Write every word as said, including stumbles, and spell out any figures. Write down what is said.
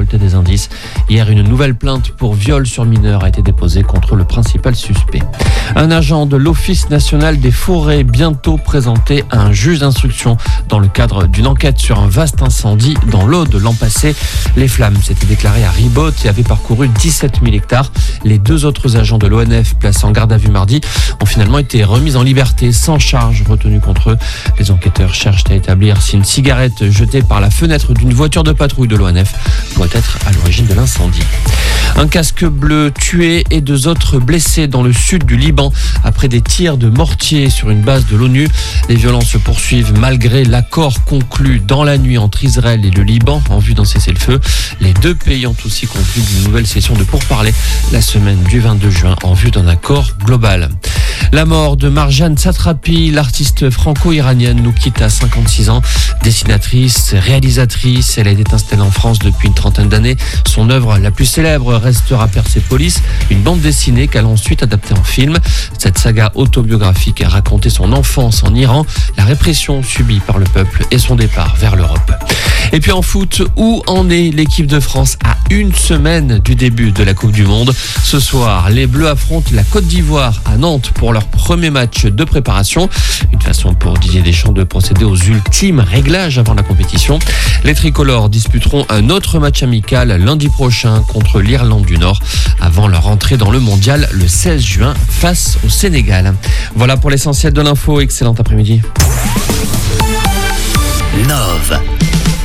récolter des indices. Hier, une nouvelle plainte pour viol sur mineur a été déposée contre le principal suspect. Un agent de l'Office national des forêts bientôt présenté à un juge d'instruction dans le cadre d'une enquête sur un vaste incendie dans l'Aude l'an passé. Les flammes s'étaient déclarées à Ribot et avaient parcouru dix-sept mille hectares. Les deux autres agents de l'O N F placés en garde à vue mardi ont finalement été remis en liberté sans charge retenue contre eux. Les enquêteurs cherchent à établir si une cigarette jetée par la fenêtre d'une voiture de patrouille de l'O N F pourrait être à l'origine de l'incendie. Un casque bleu tué et deux autres blessés dans le sud du Liban après des tirs de mortier sur une base de l'ONU. Les violences se poursuivent malgré l'accord conclu dans la nuit entre Israël et le Liban en vue d'un cessez-le-feu. Les deux pays ont aussi conclu d'une nouvelle session de pourparlers la semaine du vingt-deux juin en vue d'un accord global. La mort de Marjane Satrapi, l'artiste franco-iranienne, nous quitte à cinquante-six ans. Dessinatrice, réalisatrice, elle a été installée en France depuis une trentaine d'années. Son œuvre la plus célèbre restera Persépolis, une bande dessinée qu'elle a ensuite adaptée en film. Cette saga autobiographique a raconté son enfance en Iran, la répression subie par le peuple et son départ vers l'Europe. Et puis en foot, où en est l'équipe de France à une semaine du début de la Coupe du Monde? Ce soir, les Bleus affrontent la Côte d'Ivoire à Nantes pour leur premier match de préparation. Une façon pour Didier Deschamps de procéder aux ultimes réglages avant la compétition. Les tricolores disputeront un autre match amical lundi prochain contre l'Irlande du Nord avant leur entrée dans le mondial le seize juin face au Sénégal. Voilà pour l'essentiel de l'info. Excellent après-midi. Nove.